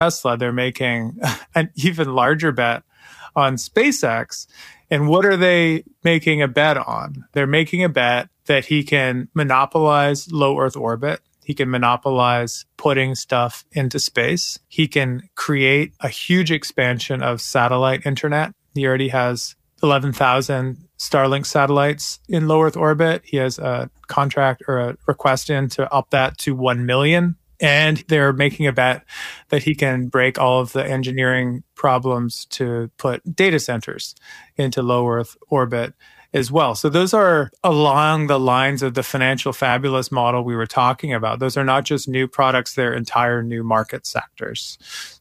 Tesla, they're making an even larger bet on SpaceX. And what are they making a bet on? They're making a bet that he can monopolize low Earth orbit. He can monopolize putting stuff into space. He can create a huge expansion of satellite internet. He already has 11,000 Starlink satellites in low Earth orbit. He has a contract or a request in to up that to 1 million. And they're making a bet that he can break all of the engineering problems to put data centers into low Earth orbit as well. So those are along the lines of the financial fabulous model we were talking about. Those are not just new products, they're entire new market sectors.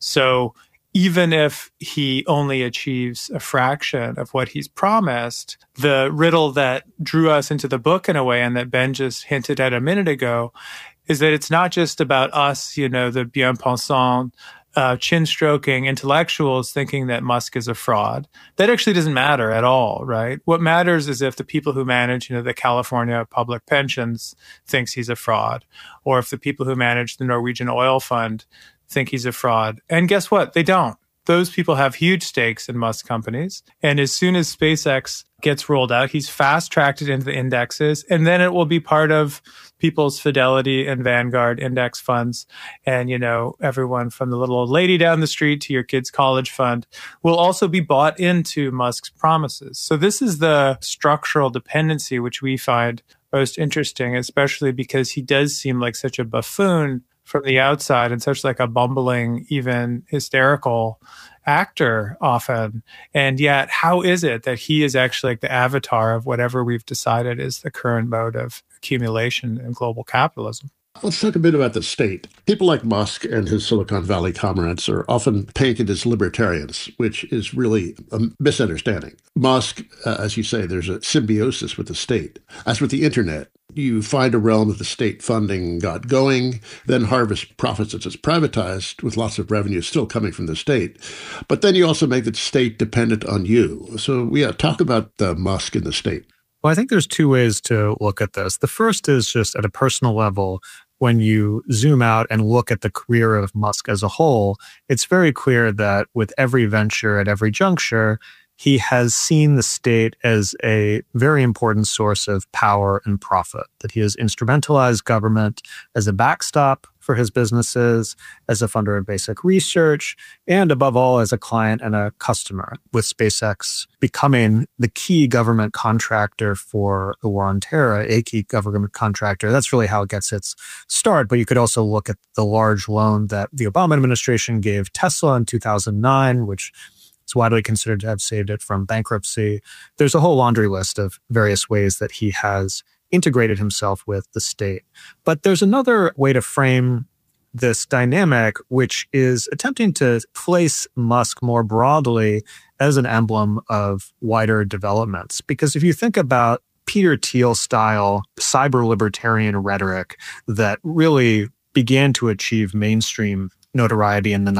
So even if he only achieves a fraction of what he's promised, the riddle that drew us into the book in a way, and that Ben just hinted at a minute ago, is that it's not just about us, the bien-pensant, chin-stroking intellectuals thinking that Musk is a fraud. That actually doesn't matter at all, right? What matters is if the people who manage, the California public pensions thinks he's a fraud, or if the people who manage the Norwegian oil fund think he's a fraud. And guess what? They don't. Those people have huge stakes in Musk companies. And as soon as SpaceX gets rolled out, he's fast-tracked it into the indexes, and then it will be part of people's Fidelity and Vanguard index funds. And, everyone from the little old lady down the street to your kid's college fund will also be bought into Musk's promises. So this is the structural dependency which we find most interesting, especially because he does seem like such a buffoon from the outside and such like a bumbling, even hysterical actor often. And yet, how is it that he is actually like the avatar of whatever we've decided is the current mode of accumulation in global capitalism? Let's talk a bit about the state. People like Musk and his Silicon Valley comrades are often painted as libertarians, which is really a misunderstanding. Musk, as you say, there's a symbiosis with the state. As with the internet, you find a realm that the state funding got going, then harvest profits as it's privatized with lots of revenue still coming from the state. But then you also make the state dependent on you. So talk about Musk and the state. Well, I think there's two ways to look at this. The first is just at a personal level. When you zoom out and look at the career of Musk as a whole, it's very clear that with every venture at every juncture, he has seen the state as a very important source of power and profit, that he has instrumentalized government as a backstop for his businesses, as a funder of basic research, and above all, as a client and a customer, with SpaceX becoming the key government contractor for the war on terror, a key government contractor. That's really how it gets its start. But you could also look at the large loan that the Obama administration gave Tesla in 2009, which is widely considered to have saved it from bankruptcy. There's a whole laundry list of various ways that he has integrated himself with the state. But there's another way to frame this dynamic, which is attempting to place Musk more broadly as an emblem of wider developments. Because if you think about Peter Thiel-style cyber-libertarian rhetoric that really began to achieve mainstream notoriety in the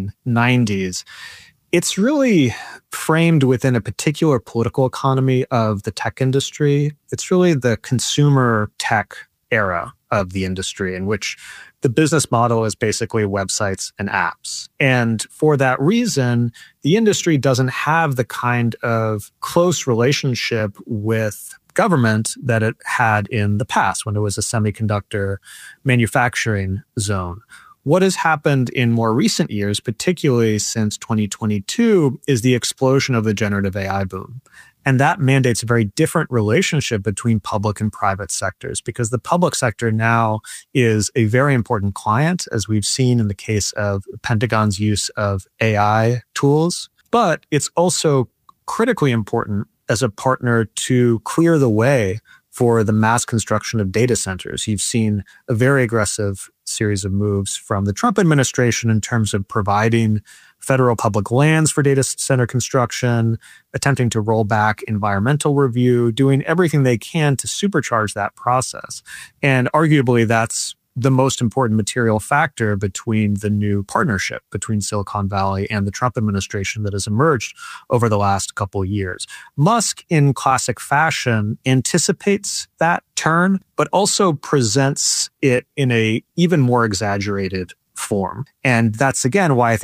1990s, it's really framed within a particular political economy of the tech industry. It's really the consumer tech era of the industry in which the business model is basically websites and apps. And for that reason, the industry doesn't have the kind of close relationship with government that it had in the past when it was a semiconductor manufacturing zone. What has happened in more recent years, particularly since 2022, is the explosion of the generative AI boom. And that mandates a very different relationship between public and private sectors, because the public sector now is a very important client, as we've seen in the case of Pentagon's use of AI tools. But it's also critically important as a partner to clear the way for the mass construction of data centers. You've seen a very aggressive series of moves from the Trump administration in terms of providing federal public lands for data center construction, attempting to roll back environmental review, doing everything they can to supercharge that process. And arguably, that's the most important material factor between the new partnership between Silicon Valley and the Trump administration that has emerged over the last couple of years. Musk, in classic fashion, anticipates that turn, but also presents it in a even more exaggerated form. And that's again why I think